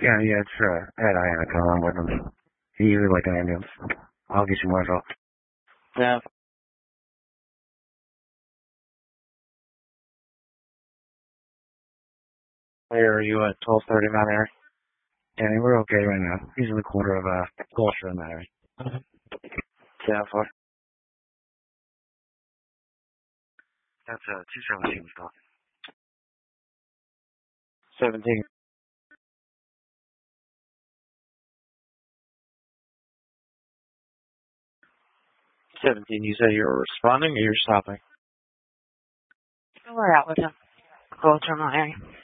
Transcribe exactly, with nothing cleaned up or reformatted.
Yeah, yeah, it's, uh, Ed I had to come on with him. He usually like an ambulance. I'll get you more info. Yeah. Where are you at? twelve thirty in that area? Yeah, I mean, we're okay right now. He's in the corner of, uh, Gloucester in that area. Mm-hmm. Yeah, for That's, uh, two seventeen stuff. seventeen. seventeen, you said you were responding or you're stopping? We're out with him. Go terminal area.